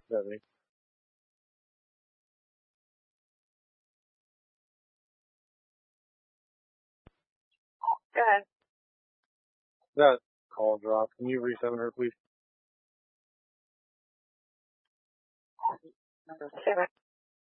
Debbie. Go ahead. That call dropped. Can you resummon her, please? Say that.